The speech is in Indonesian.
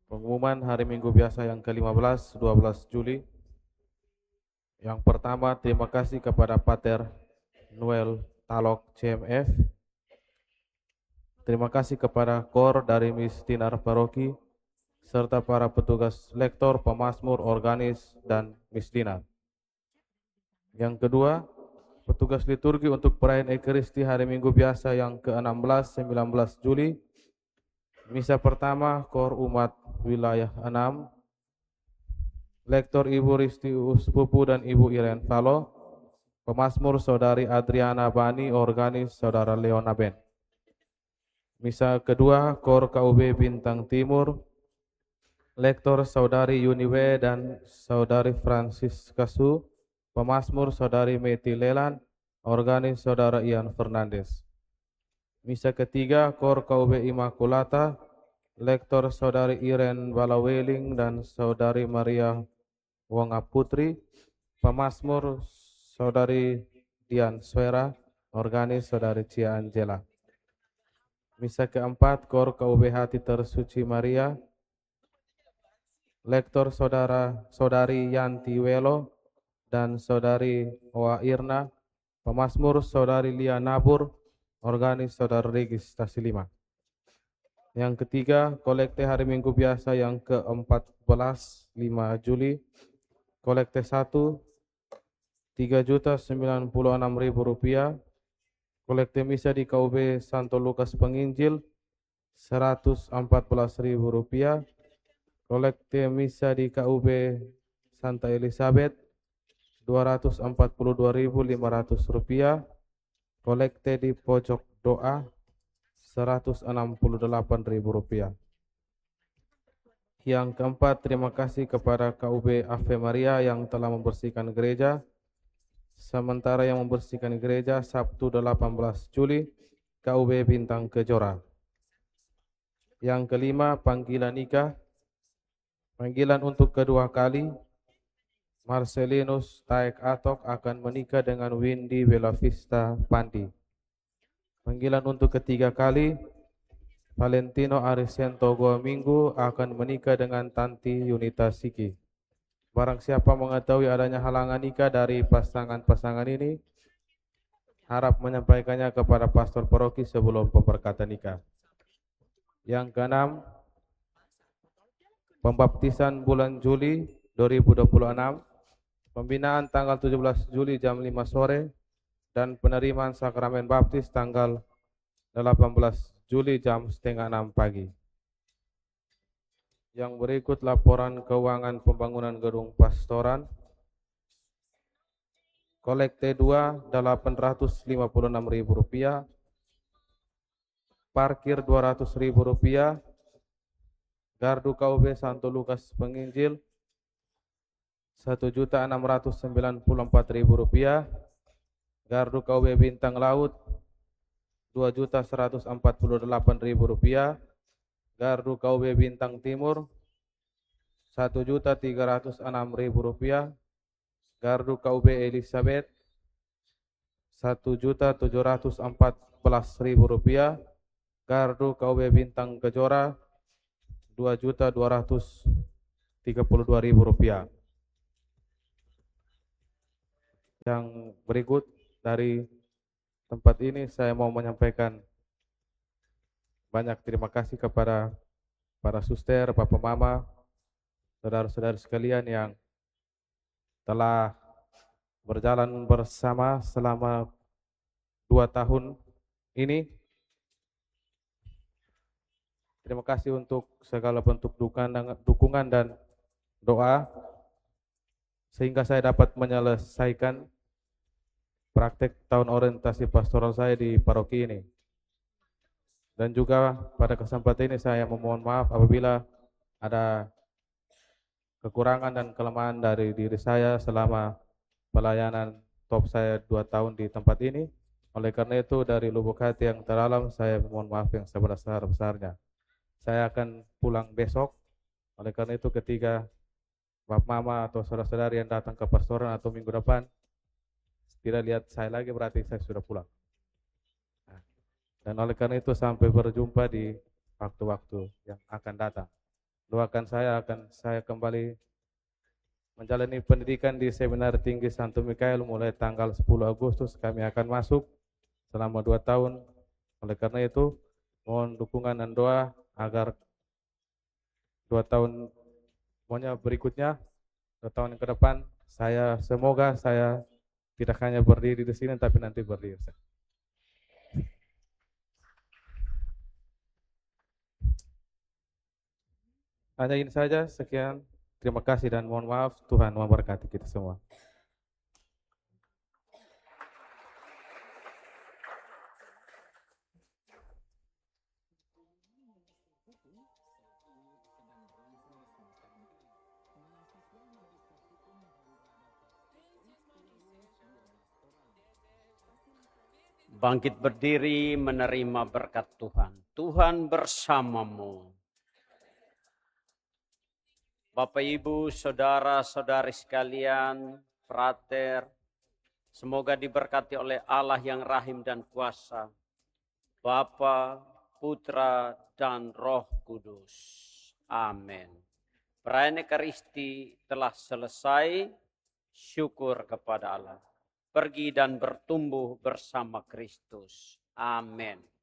Pengumuman hari Minggu biasa yang ke-15, 12 Juli. Yang pertama, terima kasih kepada Pater Noel Talok CMF. Terima kasih kepada KOR dari Miss Dinar Paroki, serta para petugas lektor, pemazmur, organis, dan Miss Dinar. Yang kedua, petugas liturgi untuk perayaan Ekaristi hari Minggu biasa yang ke-16, 19 Juli. Misa pertama, KOR Umat Wilayah 6, Lektor Ibu Risti Uspupu dan Ibu Iren Falo, pemazmur Saudari Adriana Bani, organis Saudara Leona Ben. Misa kedua, KOR KUB Bintang Timur, Lektor Saudari Yuniwe dan Saudari Francis Kasu, pemazmur Saudari Meti Lelan, organis Saudara Ian Fernandes. Misa ketiga, KOR KUB Imakulata, Lektor Saudari Iren Balaweling dan Saudari Maria Wonga Putri, pemazmur Saudari Dian Swera, organis Saudari Cia Angela. Misa keempat, KOR KUB Hati Tersuci Maria, Lektor Saudari Yanti Welo dan Saudari Oa Irna, pemazmur Saudari Lia Nabur, organis Saudara Regis Tasilima. Yang ketiga, kolekte hari Minggu biasa yang ke-14, 5 Juli. Kolekte 1, Rp3.096.000. Kolekte misa di KUB Santo Lukas Penginjil Rp114.000. Kolekte misa di KUB Santa Elizabeth Rp242.500. Kolekte di pojok doa Rp168.000. Yang keempat, terima kasih kepada KUB Ave Maria yang telah membersihkan gereja. Sementara yang membersihkan gereja Sabtu 18 Juli, KUB Bintang Kejora. Yang kelima, panggilan nikah. Panggilan untuk kedua kali, Marcelinus Taek Atok akan menikah dengan Windy Bella Vista Pandi. Panggilan untuk ketiga kali, Valentino Arisento Minggu akan menikah dengan Tanti Yunita Siki. Barang siapa mengetahui adanya halangan nikah dari pasangan-pasangan ini, harap menyampaikannya kepada pastor paroki sebelum pemberkatan nikah. Yang keenam, pembaptisan bulan Juli 2026, pembinaan tanggal 17 Juli jam 5 sore, dan penerimaan sakramen baptis tanggal 18 Juli jam setengah 6 pagi. Yang berikut laporan keuangan pembangunan gedung pastoran. Kolekte 2, Rp856.000. Parkir Rp200.000. Gardu KUB Santo Lukas Penginjil Rp1.694.000. Gardu KUB Bintang Laut Rp2.148.000. Gardu KUB Bintang Timur Rp1.306.000. Gardu KUB Elizabeth Rp1.714.000. Gardu KUB Bintang Kejora Rp2.232.000. Yang berikut dari tempat ini saya mau menyampaikan banyak terima kasih kepada para suster, bapak mama, saudara-saudara sekalian yang telah berjalan bersama selama 2 tahun ini. Terima kasih untuk segala bentuk dukungan dan doa, sehingga saya dapat menyelesaikan praktek tahun orientasi pastoral saya di paroki ini. Dan juga pada kesempatan ini saya memohon maaf apabila ada kekurangan dan kelemahan dari diri saya selama pelayanan top saya 2 tahun di tempat ini. Oleh karena itu dari lubuk hati yang terdalam saya memohon maaf yang sebesar-besarnya. Saya akan pulang besok. Oleh karena itu ketika bapak mama atau saudara-saudari yang datang ke pastoran atau minggu depan tidak lihat saya lagi, berarti saya sudah pulang. Dan oleh karena itu sampai berjumpa di waktu-waktu yang akan datang. Doakan saya akan saya kembali menjalani pendidikan di Seminar Tinggi Santo Mikael mulai tanggal 10 Agustus kami akan masuk selama 2 tahun. Oleh karena itu, mohon dukungan dan doa agar 2 tahun berikutnya, 2 tahun ke depan, semoga saya tidak hanya berdiri di sini tapi nanti berdiri. Hanya ini saja, sekian. Terima kasih dan mohon maaf, Tuhan memberkati kita semua. Bangkit berdiri menerima berkat Tuhan. Tuhan bersamamu. Bapak, Ibu, saudara-saudari sekalian, frater, semoga diberkati oleh Allah yang rahim dan kuasa, Bapa, Putra, dan Roh Kudus. Amin. Perayaan Ekaristi telah selesai. Syukur kepada Allah. Pergi dan bertumbuh bersama Kristus. Amin.